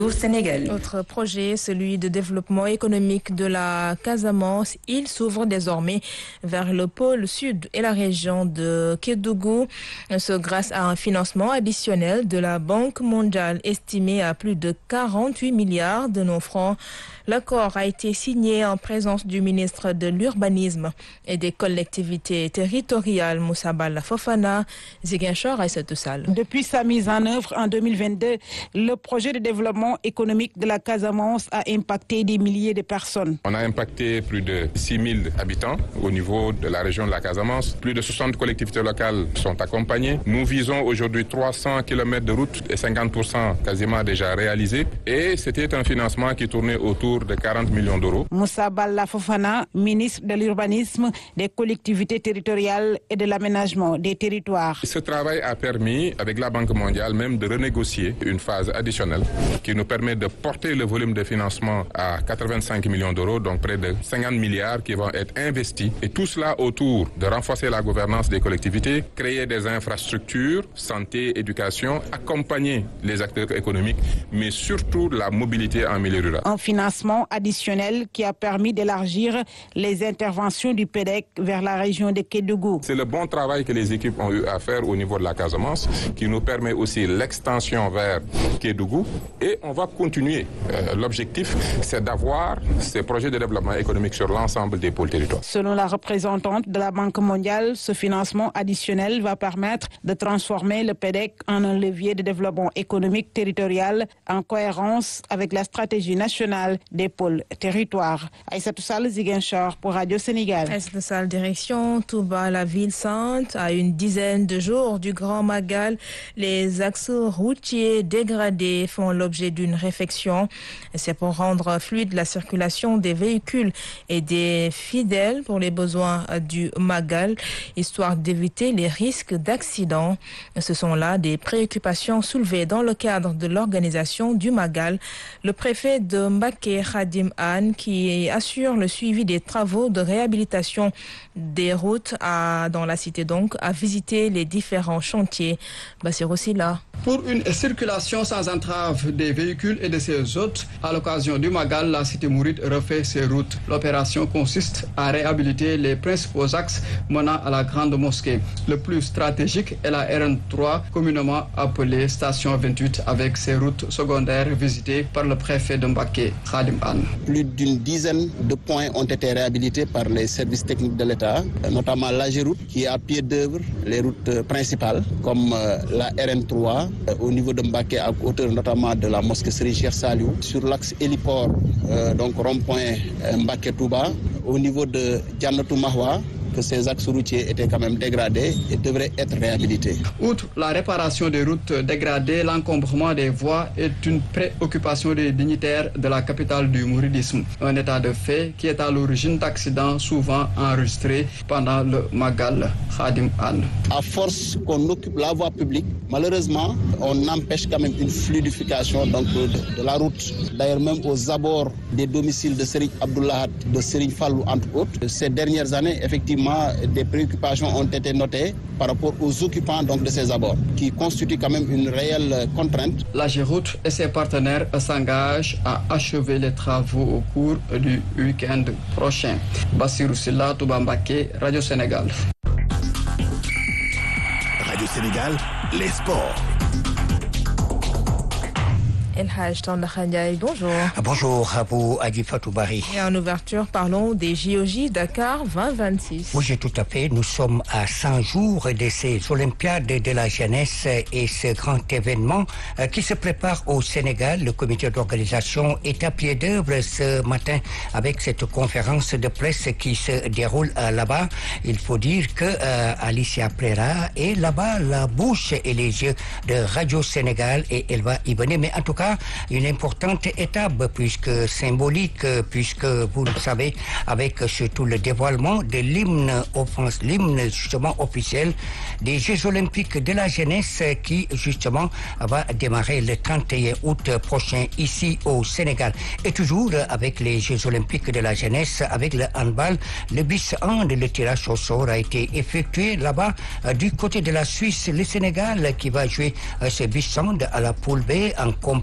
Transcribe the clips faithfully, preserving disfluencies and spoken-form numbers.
Au Sénégal. Autre projet, celui de développement économique de la Casamance. Il s'ouvre désormais vers le pôle sud et la région de Kédougou, ce grâce à un financement additionnel de la Banque mondiale estimé à plus de quarante-huit milliards de nos francs. L'accord a été signé en présence du ministre de l'Urbanisme et des collectivités territoriales, Moussa Balla Fofana, Ziguinchor et Aïssatou Sall. Depuis sa mise en œuvre en deux mille vingt-deux, le projet de développement économique de la Casamance a impacté des milliers de personnes. On a impacté plus de six mille habitants au niveau de la région de la Casamance. Plus de soixante collectivités locales sont accompagnées. Nous visons aujourd'hui trois cents kilomètres de route et cinquante pour cent quasiment déjà réalisés. Et c'était un financement qui tournait autour de quarante millions d'euros. Moussa Balla Fofana, ministre de l'Urbanisme, des collectivités territoriales et de l'aménagement des territoires. Ce travail a permis, avec la Banque mondiale, même de renégocier une phase additionnelle qui nous permet de porter le volume de financement à quatre-vingt-cinq millions d'euros, donc près de cinquante milliards qui vont être investis. Et tout cela autour de renforcer la gouvernance des collectivités, créer des infrastructures, santé, éducation, accompagner les acteurs économiques, mais surtout la mobilité en milieu rural. Un financement additionnel qui a permis d'élargir les interventions du P E D E C vers la région de Kédougou. C'est le bon travail que les équipes ont eu à faire au niveau de la Casamance qui nous permet aussi l'extension vers Kédougou et on va continuer. Euh, l'objectif, c'est d'avoir ces projets de développement économique sur l'ensemble des pôles territoires. Selon la représentante de la Banque mondiale, ce financement additionnel va permettre de transformer le P E D E C en un levier de développement économique territorial en cohérence avec la stratégie nationale des pôles territoires. Aïssatou Sall, Ziguinchor pour Radio Sénégal. Aïssatou Sall, direction Touba, la ville sainte. À une dizaine de jours du Grand Magal, les axes routiers dégradés font l'objet d'une réflexion. C'est pour rendre fluide la circulation des véhicules et des fidèles pour les besoins du Magal, histoire d'éviter les risques d'accidents. Ce sont là des préoccupations soulevées dans le cadre de l'organisation du Magal. Le préfet de Mbacké, Khadim Anne, qui assure le suivi des travaux de réhabilitation des routes à, dans la cité donc, a visité les différents chantiers. Bassirou Silla. Pour une circulation sans entrave des véhicules et de ses hôtes, à l'occasion du Magal, la cité mouride refait ses routes. L'opération consiste à réhabiliter les principaux axes menant à la grande mosquée. Le plus stratégique est la R N trois, communément appelée station vingt-huit, avec ses routes secondaires visitées par le préfet de Mbacké, Khadim Anne. Plus d'une dizaine de points ont été réhabilités par les services techniques de l'État, notamment l'A G-Route qui est à pied d'œuvre les routes principales comme la R N trois au niveau de Mbacké à hauteur notamment de la mosquée Serigne Cheikh Saliou, sur l'axe héliport euh, donc rond-point Mbacké Touba, au niveau de Jannatou Mahwa, que ces axes routiers étaient quand même dégradés et devraient être réhabilités. Outre la réparation des routes dégradées, l'encombrement des voies est une préoccupation des dignitaires de la capitale du mouridisme. Un état de fait qui est à l'origine d'accidents souvent enregistrés pendant le Magal. Khadim Anne. À force qu'on occupe la voie publique, malheureusement, on empêche quand même une fluidification donc, de, de la route. D'ailleurs, même aux abords des domiciles de Serigne Abdoulahat, de Serigne Fallou, entre autres, ces dernières années, effectivement, des préoccupations ont été notées par rapport aux occupants donc, de ces abords, qui constituent quand même une réelle contrainte. La G route et ses partenaires s'engagent à achever les travaux au cours du week-end prochain. Bassirou Silla, Touba Mbacké, Radio Sénégal. Radio Sénégal, les sports. El Hadj Tandakha Ndiaye, bonjour. Bonjour à vous, Adi Fatou Bari. Et en ouverture, parlons des J O J Dakar vingt vingt-six. Oui, tout à fait. Nous sommes à cent jours de ces Olympiades de la jeunesse et ce grand événement qui se prépare au Sénégal. Le comité d'organisation est à pied d'œuvre ce matin avec cette conférence de presse qui se déroule là-bas. Il faut dire que euh, Alicia Prera est là-bas, la bouche et les yeux de Radio Sénégal, et elle va y venir. Mais en tout cas, une importante étape puisque symbolique, puisque vous le savez, avec surtout le dévoilement de l'hymne offense, l'hymne justement officiel des Jeux Olympiques de la jeunesse qui justement va démarrer le trente et un août prochain ici au Sénégal. Et toujours avec les Jeux Olympiques de la jeunesse, avec le handball, le bis hand, le tirage au sort a été effectué là-bas du côté de la Suisse. Le Sénégal qui va jouer ce bis hand à la poule B en compagnie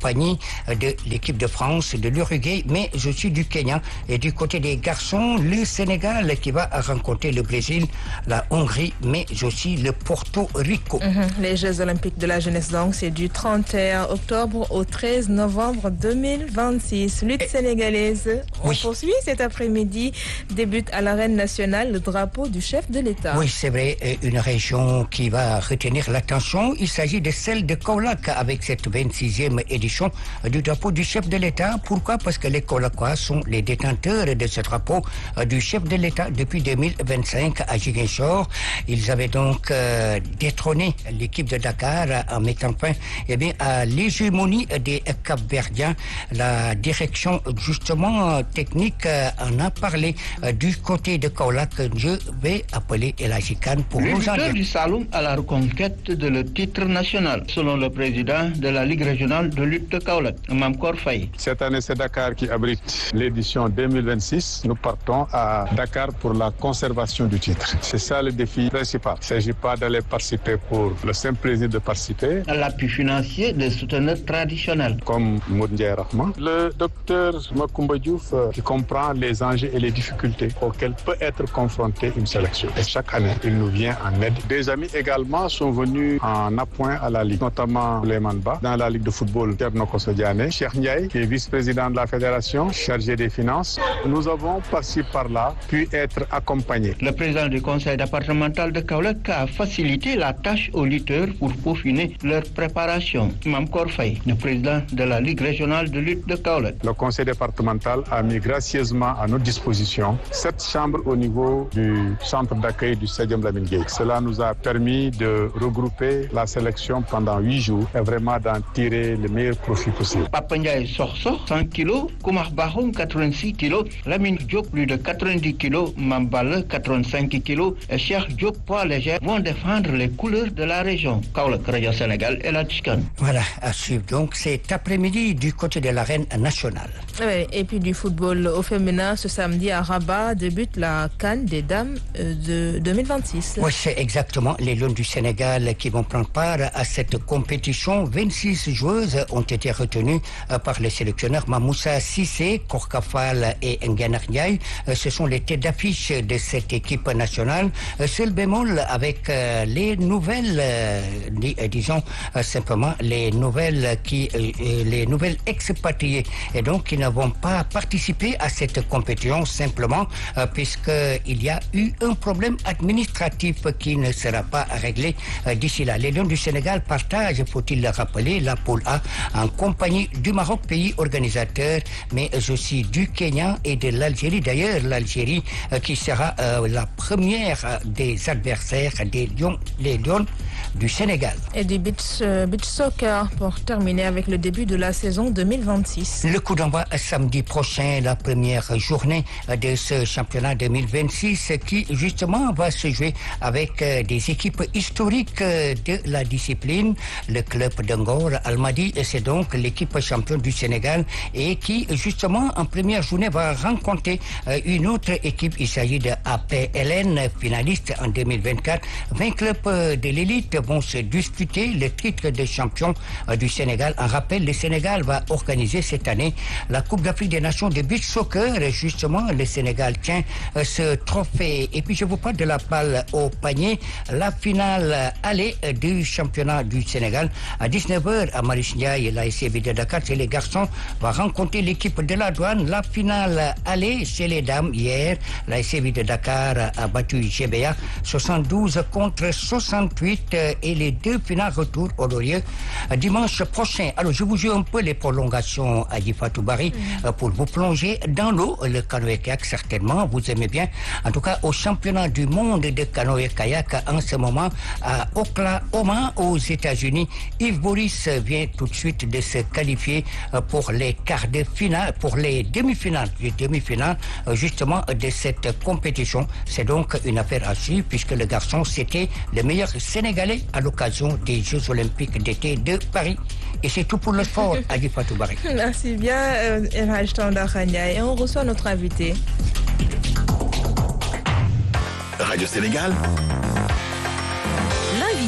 compagnie de l'équipe de France, de l'Uruguay, mais aussi du Kenya. Et du côté des garçons, le Sénégal qui va rencontrer le Brésil, la Hongrie, mais aussi le Porto Rico. Mm-hmm. Les Jeux olympiques de la jeunesse, donc, c'est du trente et un octobre au treize novembre deux mille vingt-six. Lutte sénégalaise, on oui. poursuit cet après-midi, débute à l'arène nationale le drapeau du chef de l'État. Oui, c'est vrai, une région qui va retenir l'attention. Il s'agit de celle de Kaolack avec cette vingt-sixième édition du drapeau du chef de l'État. Pourquoi? Parce que les Kaolackois sont les détenteurs de ce drapeau du chef de l'État depuis deux mille vingt-cinq à Ziguinchor. Ils avaient donc euh, détrôné l'équipe de Dakar en mettant fin eh bien, à l'hégémonie des Cap-Verdiens. La direction justement technique euh, en a parlé euh, du côté de Kaolack. Je vais appeler El Hadji Kane pour le nous en dire. Du Saloum à la reconquête de le titre national, selon le président de la Ligue régionale de lutte de Kaolack, Mamkor Faye. Cette année, c'est Dakar qui abrite l'édition deux mille vingt-six. Nous partons à Dakar pour la conservation du titre. C'est ça le défi principal. Il ne s'agit pas d'aller participer pour le simple plaisir de participer. L'appui financier des souteneurs traditionnels. Comme Moudjay Rahman. Le docteur Macoumba Diouf euh, qui comprend les enjeux et les difficultés auxquelles peut être confrontée une sélection. Et chaque année, il nous vient en aide. Des amis également sont venus en appoint à la Ligue, notamment Lehman Ba, dans la Ligue de football Thierno Kosodiane, Cheikh Ndiaye, qui est vice-président de la fédération, chargé des finances. Nous avons par-ci par-là pu être accompagnés. Le président du conseil départemental de Kaolack a facilité la tâche aux lutteurs pour peaufiner leur préparation. Mamkor Faye, le président de la Ligue régionale de lutte de Kaolack. Le conseil départemental a mis gracieusement à notre disposition sept chambres au niveau du centre d'accueil du Stadium Lamine Gueye. Cela nous a permis de regrouper la sélection pendant huit jours et vraiment d'en tirer le meilleur profit possible. Papa Ndiaye Sorso, cent kilos, Koumar Bahoum, quatre-vingt-six kilos, Lamine Diop, plus de quatre-vingt-dix kilos, Mambale, quatre-vingt-cinq kilos, et Cheikh Diop, poids léger, vont défendre les couleurs de la région. Kaolack, Radio Sénégal et la Tchikane. Voilà, à suivre donc cet après-midi du côté de l'arène nationale. Oui, et puis du football au féminin, ce samedi à Rabat débute la CAN des dames de deux mille vingt-six. Oui, c'est exactement les Lions du Sénégal qui vont prendre part à cette compétition. vingt-six joueuses ont été retenues par les sélectionneurs Mamoussa Sissé, Korkafal et Nguenar Ndiaye. Ce sont les têtes d'affiche de cette équipe nationale. Seul bémol avec les nouvelles, disons simplement les nouvelles qui, les nouvelles expatriées, et donc qui ne vont pas participer à cette compétition simplement puisqu'il y a eu un problème administratif qui ne sera pas réglé d'ici là. Les Lions du Sénégal partagent, faut-il le rappeler, la poule A en compagnie du Maroc, pays organisateur, mais aussi du Kenya et de l'Algérie. D'ailleurs, l'Algérie qui sera euh, la première des adversaires des Lions, les Lions du Sénégal. Et du beach, euh, beach soccer pour terminer avec le début de la saison deux mille vingt-six. Le coup d'envoi samedi prochain, la première journée de ce championnat deux mille vingt-six qui justement va se jouer avec euh, des équipes historiques euh, de la discipline. Le club d'Angor, Almadi, c'est donc l'équipe championne du Sénégal et qui justement en première journée va rencontrer euh, une autre équipe. Il s'agit de A P L N, finaliste en deux mille vingt-quatre. vingt clubs euh, de l'élite vont se disputer le titre de champion euh, du Sénégal. En rappel, le Sénégal va organiser cette année la Coupe d'Afrique des Nations de beach soccer. Et justement, le Sénégal tient euh, ce trophée. Et puis, je vous parle de la balle au panier. La finale aller du championnat du Sénégal à dix-neuf heures à Marius Ndiaye, la S C B de Dakar, c'est les garçons, va rencontrer l'équipe de la Douane. La finale aller chez les dames hier, la S C B de Dakar a battu G B A soixante-douze contre soixante-huit et les deux finales retour au lieu dimanche prochain. Alors je vous joue un peu les prolongations à Fatou Bari mmh. pour vous plonger dans l'eau. Le canoë-kayak, certainement, vous aimez bien. En tout cas, au championnat du monde de canoë-kayak en ce moment à Oklahoma, aux États-Unis, Yves Boris vient tout de suite de se qualifier pour les quarts de finale, pour les demi-finales, les demi-finales justement de cette compétition. C'est donc une affaire à suivre puisque le garçon, c'était le meilleur Sénégalais à l'occasion des Jeux Olympiques d'été de Paris. Et c'est tout pour le sport, Adi Fatou Bari. Merci bien, euh, Elhaj Tanda Khania. Et on reçoit notre invité. Radio Sénégal. L'invité.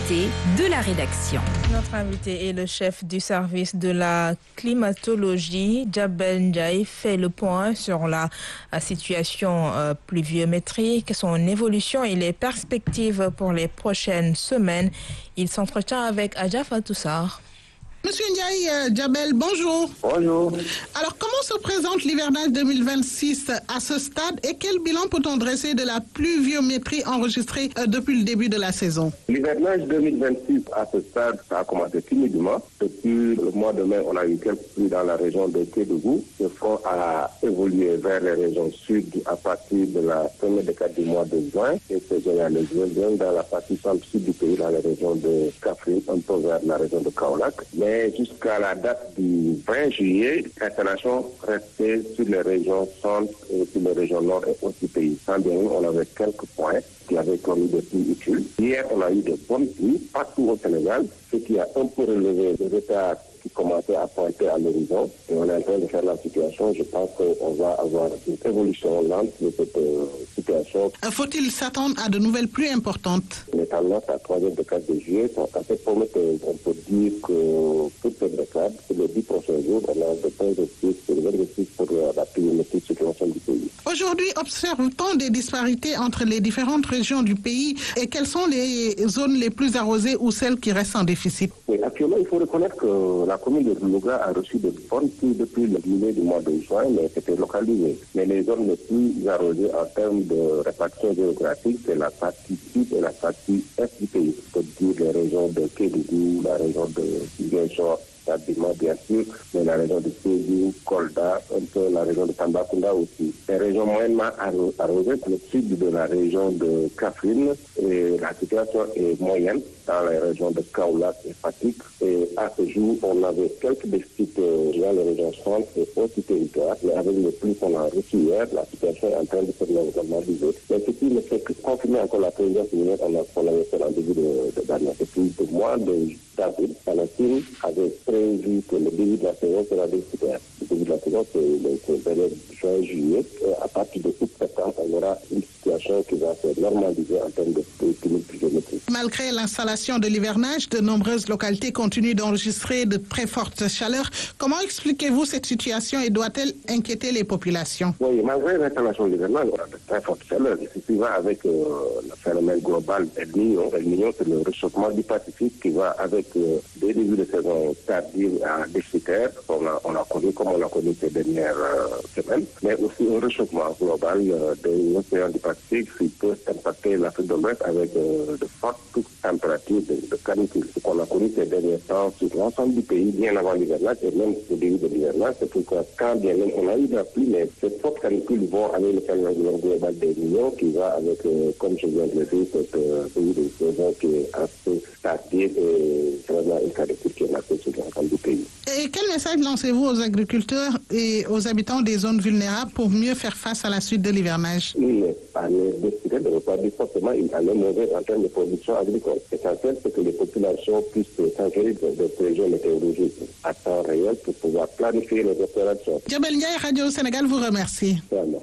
l'invité de la rédaction. Notre invité est le chef du service de la climatologie, Djabel Ndiaye, fait le point sur la situation pluviométrique, son évolution et les perspectives pour les prochaines semaines. Il s'entretient avec Adja Fatoussar. Monsieur Ndiaye, Djabel, bonjour. Bonjour. Alors, comment se présente l'hivernage deux mille vingt-six à ce stade et quel bilan peut-on dresser de la pluviométrie enregistrée depuis le début de la saison? L'hivernage deux mille vingt-six à ce stade, ça a commencé timidement. Depuis le mois de mai, on a eu quelques pluies dans la région de Kédougou. Le front a évolué vers les régions sud à partir de la première décade du mois de juin et s'est généralisé dans la partie centre-sud du pays, dans la région de Kaffrine, un peu vers la région de Kaolack. Mais jusqu'à la date du vingt juillet, l'installation restait sur les régions centre et sur les régions nord et ouest du pays. Sans bien, on avait quelques points qui avaient commis des pluies utiles. Hier, on a eu de bonnes pluies partout au Sénégal, ce qui a un peu relevé le retard qui commençait à pointer à l'horizon. Et on est en train de faire la situation. Je pense qu'on va avoir une évolution lente de cette euh, situation. Faut-il s'attendre à de nouvelles pluies importantes? Les tendances à la troisième décade de juillet sont assez prometteuses. On peut dire que toute cette décade, sur les dix prochains jours, on a de bons exercices pour les exercices pour la pluviométrie sur l'ensemble du pays. Aujourd'hui, observe-t-on des disparités entre les différentes régions du pays et quelles sont les zones les plus arrosées ou celles qui restent en déficit? Oui, actuellement, il faut reconnaître que la commune de Louga a reçu de bonnes pluies depuis le milieu du mois de juin, mais c'était localisé. Mais les zones les plus arrosées en termes de répartition géographique, c'est la partie sud et la partie est du pays. C'est-à-dire les régions de Kédougou, la région de Ziguinchor, Sabima, bien sûr, mais la région de Sédhiou, Kolda, un peu la région de Tambacounda aussi. Les régions moyennement arrosées, le sud de la région de Kaffrine, et la situation est moyenne dans les régions de Kaolack et Fatick. Et à ce jour, on avait quelques déficits dans les régions centre et autres territoires, mais avec les pluies qu'on a reçues hier, la situation est en train de se normaliser. Mais ce qui ne fait que confirmer encore la présidence hier, on avait fait en début de l'année. Depuis le mois d'avril, Palestine avait prévu que le début de la saison sera déficitaire. Le début de la saison, c'est le période juin-juillet. À partir de août-septembre, on aura une situation qui va se normaliser en termes de pluviométrie. Malgré l'installation de l'hivernage, de nombreuses localités continuent d'enregistrer de très fortes chaleurs. Comment expliquez-vous cette situation et doit-elle inquiéter les populations? Oui, malgré l'installation de l'hivernage, on a de très fortes chaleurs. Ce qui va avec euh, le phénomène global El Niño. El Niño, c'est le réchauffement du Pacifique qui va avec euh, des débuts de saison tardive à déficitaire. On a, on a connu comme on a connu ces dernières euh, semaines, mais aussi un réchauffement global euh, de l'océan du Pacifique qui peut impacter l'Afrique de l'Ouest avec euh, de fortes températures de, de canicule. Ce qu'on a connu ces derniers temps sur l'ensemble du pays, bien avant l'hivernage et même au début de l'hivernage, c'est pourquoi quand bien même on a eu de la pluie, mais ces fortes canicules vont avec le phénomène global des millions qui va avec, euh, comme je viens de le dire, cette euh, pays de saison qui est assez tardive et vraiment une canicule qui est assez sur l'ensemble du pays. Et quel message lancez-vous aux agriculteurs et aux habitants des zones vulnérables pour mieux faire face à la suite de l'hivernage? Il n'est pas nécessaire de repartir forcément une année mauvaise en termes de production agricole. L'essentiel, c'est que les populations puissent s'enquérir de prévisions météorologiques à temps réel pour pouvoir planifier les opérations. Djabel Ndiaye, Radio Sénégal vous remercie. Vraiment.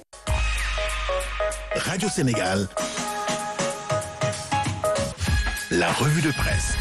Radio Sénégal, la revue de presse.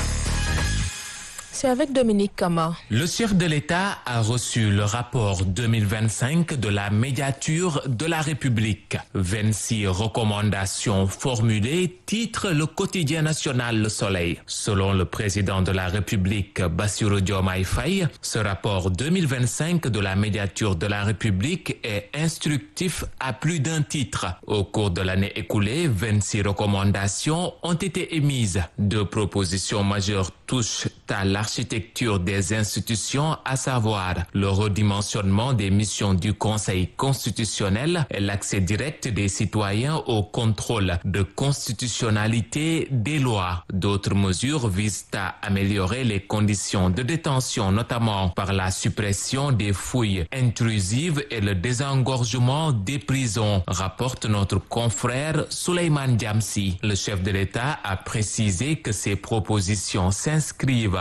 C'est avec Dominique Kama. Le chef de l'État a reçu le rapport deux mille vingt-cinq de la médiature de la République. vingt-six recommandations formulées, titre le quotidien national Le Soleil. Selon le président de la République, Bassirou Diomaye Faye, ce rapport deux mille vingt-cinq de la médiature de la République est instructif à plus d'un titre. Au cours de l'année écoulée, vingt-six recommandations ont été émises. Deux propositions majeures touchent à l'architecture des institutions, à savoir le redimensionnement des missions du Conseil constitutionnel et l'accès direct des citoyens au contrôle de constitutionnalité des lois. D'autres mesures visent à améliorer les conditions de détention, notamment par la suppression des fouilles intrusives et le désengorgement des prisons, rapporte notre confrère Souleymane Diamsi. Le chef de l'État a précisé que ces propositions s'inscrivent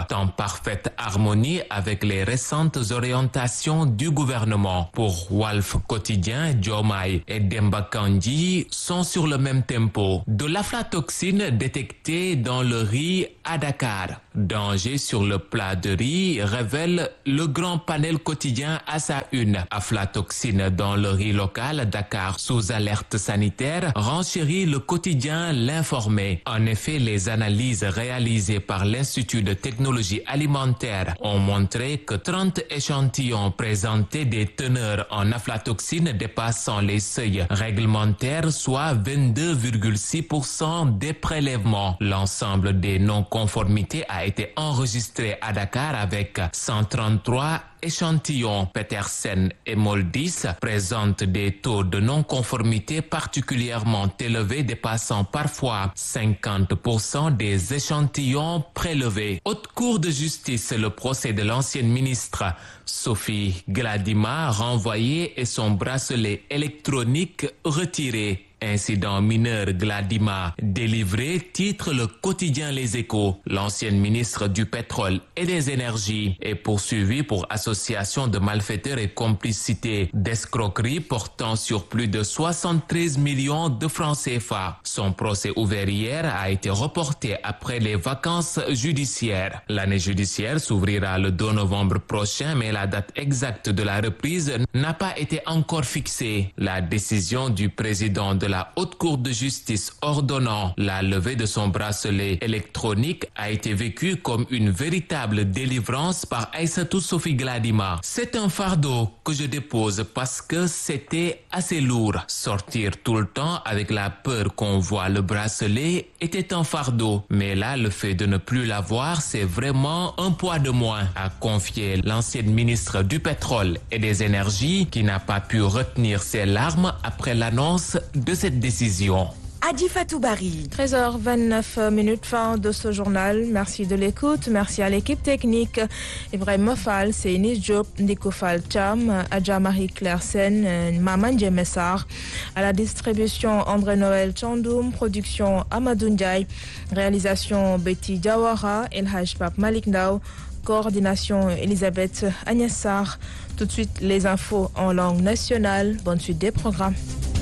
en parfaite harmonie avec les récentes orientations du gouvernement. Pour Walf Quotidien, Diomaye et Demba Kandji sont sur le même tempo. De l'aflatoxine détectée dans le riz à Dakar. Danger sur le plat de riz, révèle le grand panel quotidien à sa une. Aflatoxine dans le riz local, Dakar sous alerte sanitaire, renchérit le quotidien L'Informé. En effet, les analyses réalisées par l'Institut de technologie alimentaire ont montré que trente échantillons présentaient des teneurs en aflatoxine dépassant les seuils réglementaires, soit vingt-deux virgule six pour cent des prélèvements. L'ensemble des non-conformités a été enregistré à Dakar avec cent trente-trois échantillons. Petersen et Moldis présentent des taux de non-conformité particulièrement élevés, dépassant parfois cinquante pour cent des échantillons prélevés. Haute Cour de justice, le procès de l'ancienne ministre Sophie Gladima renvoyé et son bracelet électronique retiré. Incident mineur Gladima délivré, titre le quotidien Les Échos. L'ancienne ministre du Pétrole et des Énergies est poursuivie pour association de malfaiteurs et complicité d'escroquerie portant sur plus de soixante-treize millions de francs C F A. Son procès ouvert hier a été reporté après les vacances judiciaires. L'année judiciaire s'ouvrira le deux novembre prochain, mais la date exacte de la reprise n'a pas été encore fixée. La décision du président de la Haute Cour de justice ordonnant la levée de son bracelet électronique a été vécue comme une véritable délivrance par Aïssatou Sophie Gladima. C'est un fardeau que je dépose parce que c'était assez lourd. Sortir tout le temps avec la peur qu'on voit le bracelet était un fardeau. Mais là, le fait de ne plus l'avoir, c'est vraiment un poids de moins, a confié l'ancienne ministre du Pétrole et des Énergies qui n'a pas pu retenir ses larmes après l'annonce de cette décision. Adi Fatou Bari. treize heures vingt-neuf minutes, fin de ce journal. Merci de l'écoute. Merci à l'équipe technique. Ibrahim Fall, Seynis Diop, Ndiko Fall Cham, Adja Marie-Claire Sen, Maman Djemessar. À la distribution, André-Noël Chandoum. Production, Amadou Ndiaye. Réalisation, Betty Diawara, El Haj Pape Malik Ndao. Coordination, Elisabeth Agnessar. Tout de suite, les infos en langue nationale. Bonne suite des programmes.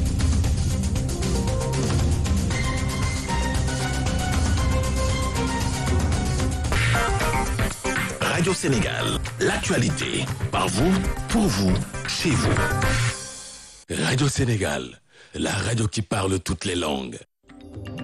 Radio Sénégal, l'actualité, par vous, pour vous, chez vous. Radio Sénégal, la radio qui parle toutes les langues.